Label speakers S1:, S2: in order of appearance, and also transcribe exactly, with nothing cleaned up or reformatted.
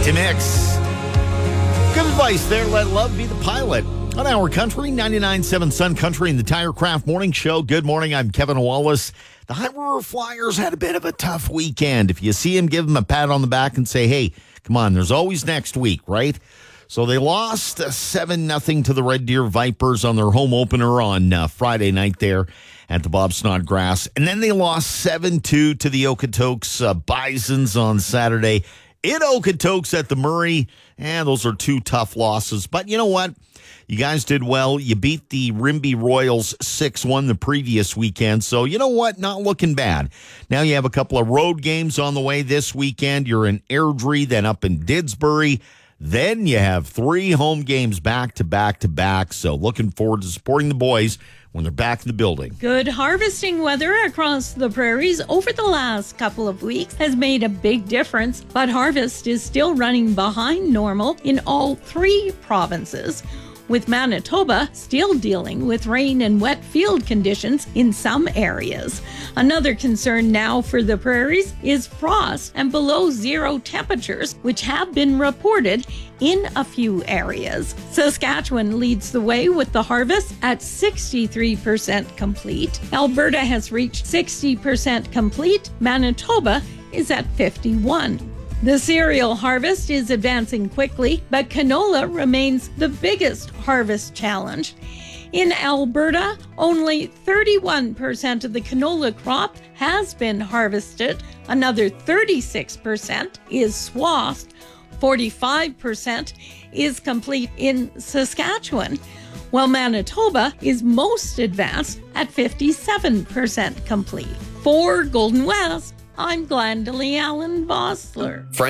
S1: Tim Hicks. Good advice there. Let love be the pilot. On Our Country, ninety-nine point seven Sun Country and the TireCraft Morning Show. Good morning. I'm Kevin Wallace. The High River Flyers had a bit of a tough weekend. If you see them, give them a pat on the back and say, hey, come on, there's always next week, right? So they lost seven nothing to the Red Deer Vipers on their home opener on uh, Friday night there at the Bob Snodgrass. And then they lost seven two to the Okotoks uh, Bisons on Saturday in Okotoks at the Murray. And those are two tough losses. But you know what? You guys did well. You beat the Rimbey Royals six one the previous weekend. So you know what? Not looking bad. Now you have a couple of road games on the way this weekend. You're in Airdrie, then up in Didsbury. Then you have three home games back to back to back. So looking forward to supporting the boys when they're back in the building.
S2: Good harvesting weather across the prairies over the last couple of weeks has made a big difference, but harvest is still running behind normal in all three provinces, with Manitoba still dealing with rain and wet field conditions in some areas. Another concern now for the prairies is frost and below zero temperatures, which have been reported in a few areas. Saskatchewan leads the way with the harvest at sixty-three percent complete. Alberta has reached sixty percent complete. Manitoba is at fifty-one. The cereal harvest is advancing quickly, but canola remains the biggest harvest challenge. In Alberta, only thirty-one percent of the canola crop has been harvested. Another thirty-six percent is swathed. forty-five percent is complete in Saskatchewan, while Manitoba is most advanced at fifty-seven percent complete. For Golden West, I'm Glendalee Allen Vossler.